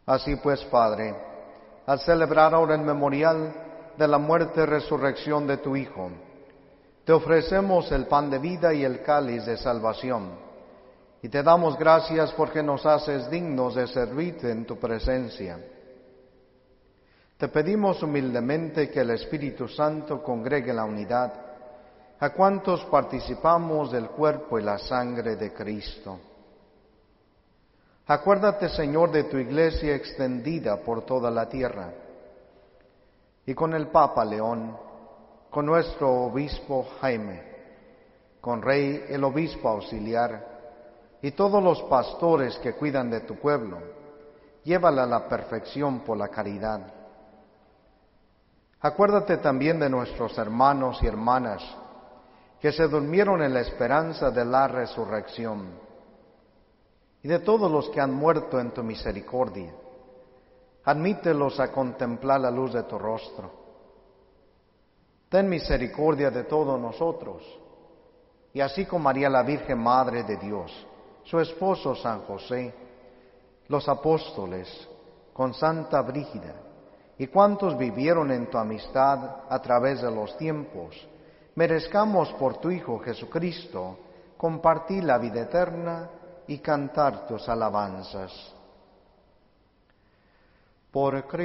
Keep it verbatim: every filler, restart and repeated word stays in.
Así pues, Padre, al celebrar ahora el memorial de la muerte y resurrección de tu Hijo, te ofrecemos el pan de vida y el cáliz de salvación, y te damos gracias porque nos haces dignos de servirte en tu presencia. Te pedimos humildemente que el Espíritu Santo congregue la unidad a cuantos participamos del cuerpo y la sangre de Cristo. Acuérdate, Señor, de tu Iglesia extendida por toda la tierra, y con el Papa León, con nuestro Obispo Jaime, con Rey el Obispo Auxiliar, y todos los pastores que cuidan de tu pueblo, llévala a la perfección por la caridad. Acuérdate también de nuestros hermanos y hermanas que se durmieron en la esperanza de la resurrección, y de todos los que han muerto en tu misericordia. Admítelos a contemplar la luz de tu rostro. Ten misericordia de todos nosotros, y así como María la Virgen Madre de Dios, su esposo San José, los apóstoles, con Santa Brígida, y cuantos vivieron en tu amistad a través de los tiempos, merezcamos por tu Hijo Jesucristo compartir la vida eterna y cantar tus alabanzas. Por Cristo